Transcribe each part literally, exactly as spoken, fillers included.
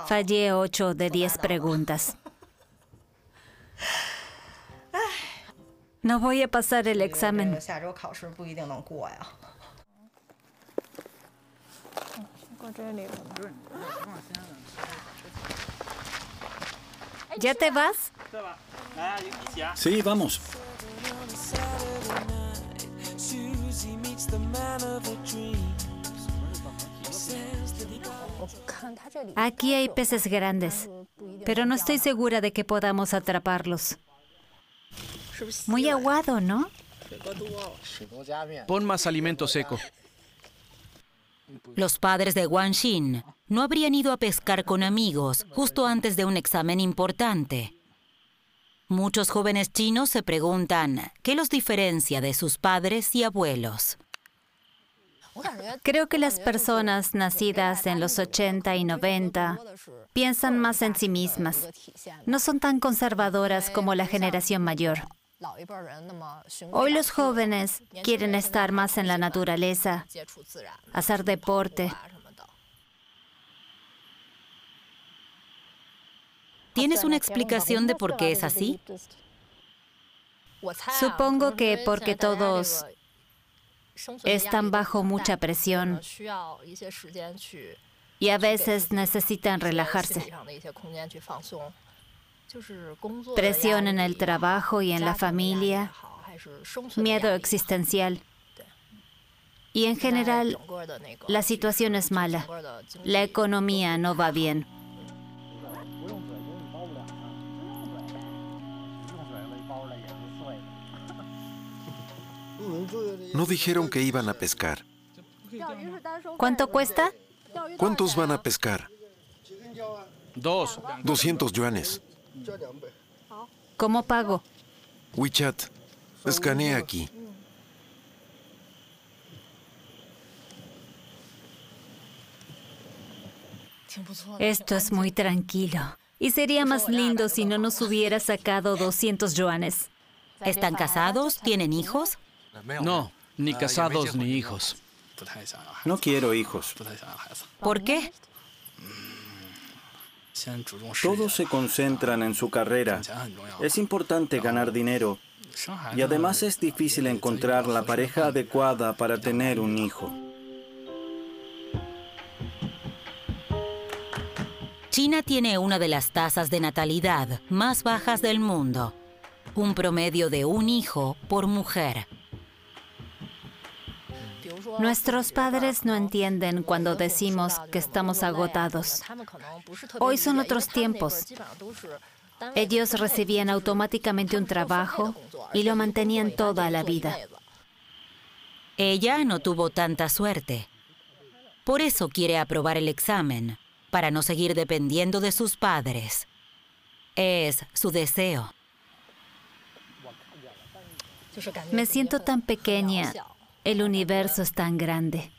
Fallé ocho de diez preguntas. No voy a pasar el examen. ¿Ya te vas? Sí, vamos. Aquí hay peces grandes, pero no estoy segura de que podamos atraparlos. Muy aguado, ¿no? Pon más alimento seco. Los padres de Wang Xin no habrían ido a pescar con amigos justo antes de un examen importante. Muchos jóvenes chinos se preguntan qué los diferencia de sus padres y abuelos. Creo que las personas nacidas en los ochenta y noventa piensan más en sí mismas. No son tan conservadoras como la generación mayor. Hoy los jóvenes quieren estar más en la naturaleza, hacer deporte. ¿Tienes una explicación de por qué es así? Supongo que porque todos están bajo mucha presión y a veces necesitan relajarse. Presión en el trabajo y en la familia, miedo existencial. Y en general, la situación es mala. La economía no va bien. No dijeron que iban a pescar. ¿Cuánto cuesta? ¿Cuántos van a pescar? Dos. doscientos yuanes. ¿Cómo pago? WeChat. Escanea aquí. Esto es muy tranquilo. Y sería más lindo si no nos hubiera sacado doscientos yuanes. ¿Están casados? ¿Tienen hijos? No, ni casados ni hijos. No quiero hijos. ¿Por qué? Todos se concentran en su carrera. Es importante ganar dinero. Y además es difícil encontrar la pareja adecuada para tener un hijo. China tiene una de las tasas de natalidad más bajas del mundo. Un promedio de un hijo por mujer. Nuestros padres no entienden cuando decimos que estamos agotados. Hoy son otros tiempos. Ellos recibían automáticamente un trabajo y lo mantenían toda la vida. Ella no tuvo tanta suerte. Por eso quiere aprobar el examen, para no seguir dependiendo de sus padres. Es su deseo. Me siento tan pequeña. El universo es tan grande.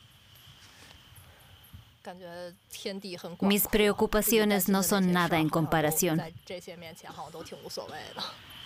Mis preocupaciones no son nada en comparación.